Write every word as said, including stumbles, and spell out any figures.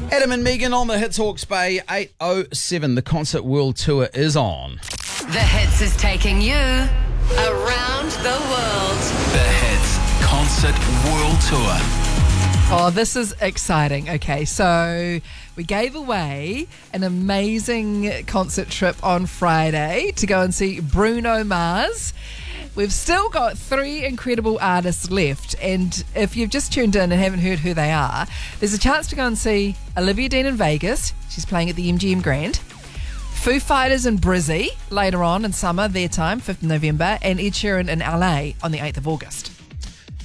Adam and Megan on the Hits Hawke's Bay, eight oh seven. The Concert World Tour is on. The Hits is taking you around the world. The Hits Concert World Tour. Oh, this is exciting. Okay, so we gave away an amazing concert trip on Friday to go and see Bruno Mars. We've still got three incredible artists left, and if you've just tuned in and haven't heard who they are, there's a chance to go and see Olivia Dean in Vegas. She's playing at the M G M Grand. Foo Fighters in Brizzy later on in summer, their time, fifth of November, and Ed Sheeran in L A on the eighth of August.